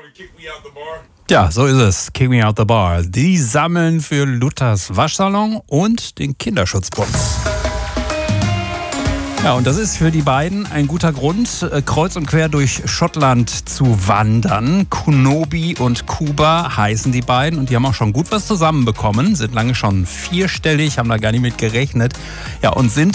Ja, so ist es. Kick Me Out the Bar. Die sammeln für Luthers Waschsalon und den Kinderschutzbund. Ja, und das ist für die beiden ein guter Grund, kreuz und quer durch Schottland zu wandern. Kunobi und Kuba heißen die beiden und die haben auch schon gut was zusammenbekommen, sind lange schon vierstellig, haben da gar nicht mit gerechnet. Ja, und sind